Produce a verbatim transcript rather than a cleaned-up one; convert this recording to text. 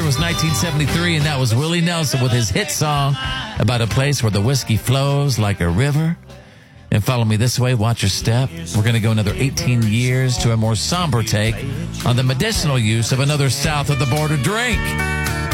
was nineteen seventy-three, and that was Willie Nelson with his hit song about a place where the whiskey flows like a river. And Follow Me This Way, Watch Your Step. We're going to go another eighteen years to a more somber take on the medicinal use of another south of the border drink.